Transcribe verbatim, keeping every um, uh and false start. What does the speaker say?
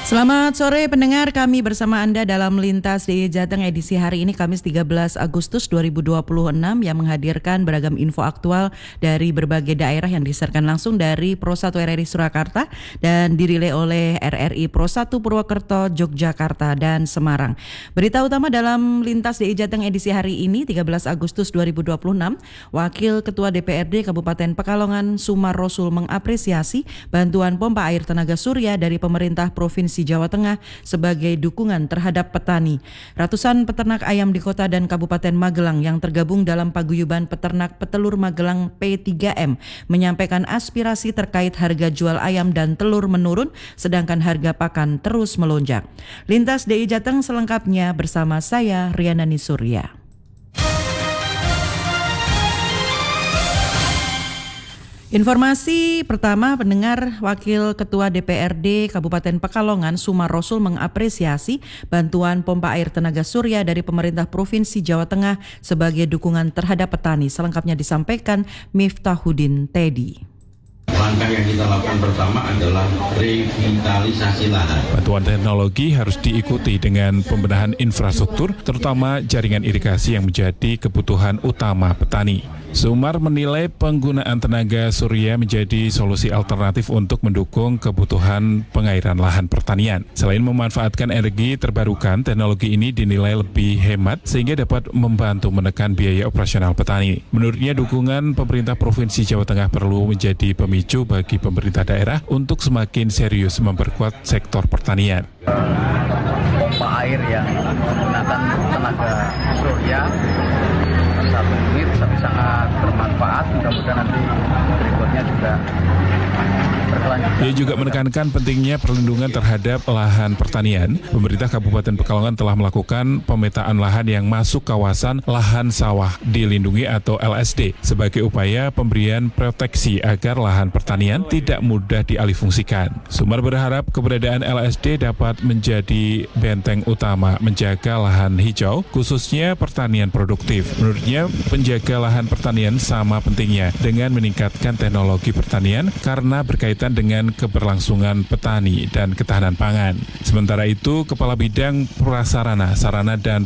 Selamat sore pendengar, kami bersama Anda dalam Lintas D I Y Jateng edisi hari ini Kamis tiga belas Agustus dua ribu dua puluh enam yang menghadirkan beragam info aktual dari berbagai daerah yang disiarkan langsung dari Pro satu R R I Surakarta dan dirilai oleh R R I Pro satu Purwokerto, Yogyakarta, dan Semarang. Berita utama dalam Lintas D I Y Jateng edisi hari ini tiga belas Agustus dua ribu dua puluh enam, Wakil Ketua D P R D Kabupaten Pekalongan Sumar Rosul mengapresiasi bantuan pompa air tenaga surya dari pemerintah Provinsi Jawa Tengah sebagai dukungan terhadap petani. Ratusan peternak ayam di kota dan Kabupaten Magelang yang tergabung dalam paguyuban peternak petelur Magelang P tiga M menyampaikan aspirasi terkait harga jual ayam dan telur menurun sedangkan harga pakan terus melonjak. Lintas D I Y Jateng selengkapnya bersama saya Riana Nisurya. Informasi pertama, pendengar, Wakil Ketua D P R D Kabupaten Pekalongan Sumar Rosul mengapresiasi bantuan pompa air tenaga surya dari pemerintah Provinsi Jawa Tengah sebagai dukungan terhadap petani. Selengkapnya disampaikan Miftahuddin Teddy. Langkah yang kita lakukan pertama adalah revitalisasi lahan. Bantuan teknologi harus diikuti dengan pembenahan infrastruktur, terutama jaringan irigasi yang menjadi kebutuhan utama petani. Sumar menilai penggunaan tenaga surya menjadi solusi alternatif untuk mendukung kebutuhan pengairan lahan pertanian. Selain memanfaatkan energi terbarukan, teknologi ini dinilai lebih hemat sehingga dapat membantu menekan biaya operasional petani. Menurutnya, dukungan pemerintah Provinsi Jawa Tengah perlu menjadi pemicu bagi pemerintah daerah untuk semakin serius memperkuat sektor pertanian. Pompa air yang menggunakan tenaga surya satu unit tapi sangat bermanfaat. Mudah-mudahan nanti berikutnya juga berkelanjutan. Ia juga menekankan pentingnya perlindungan terhadap lahan pertanian. Pemerintah Kabupaten Pekalongan telah melakukan pemetaan lahan yang masuk kawasan lahan sawah dilindungi atau L S D sebagai upaya pemberian proteksi agar lahan pertanian tidak mudah dialihfungsikan. Sumar berharap keberadaan L S D dapat menjadi benteng utama menjaga lahan hijau, khususnya pertanian produktif. Menurutnya, penjaga lahan pertanian sama pentingnya dengan meningkatkan teknologi pertanian karena berkaitan dengan keberlangsungan petani dan ketahanan pangan. Sementara itu, Kepala Bidang Prasarana, Sarana dan